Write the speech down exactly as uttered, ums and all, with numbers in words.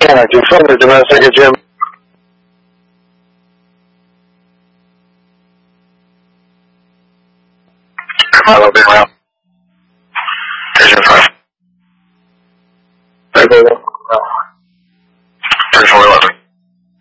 can I confirm the domestic at Jim? Hello, be around. Station five.